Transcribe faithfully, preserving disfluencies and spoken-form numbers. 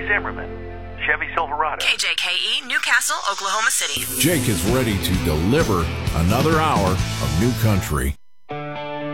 Zimmerman, Chevy Silverado. K J K E, Newcastle, Oklahoma City. Jake is ready to deliver another hour of new country.